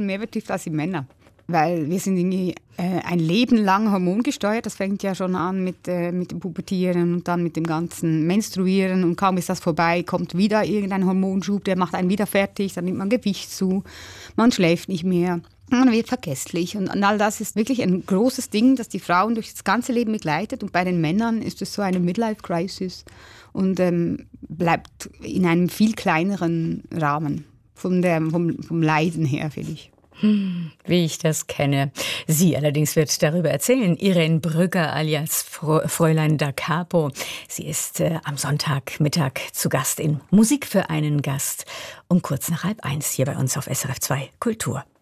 mehr betrifft als die Männer. Weil wir sind irgendwie ein Leben lang hormongesteuert. Das fängt ja schon an mit dem Pubertieren und dann mit dem ganzen Menstruieren. Und kaum ist das vorbei, kommt wieder irgendein Hormonschub, der macht einen wieder fertig. Dann nimmt man Gewicht zu, man schläft nicht mehr, man wird vergesslich. Und all das ist wirklich ein großes Ding, das die Frauen durch das ganze Leben begleitet. Und bei den Männern ist es so eine Midlife-Crisis und bleibt in einem viel kleineren Rahmen vom Leiden her, finde ich. Wie ich das kenne. Sie allerdings wird darüber erzählen. Irene Brügger alias Fräulein da Capo. Sie ist am Sonntagmittag zu Gast in Musik für einen Gast um kurz nach 12:30 hier bei uns auf SRF 2 Kultur.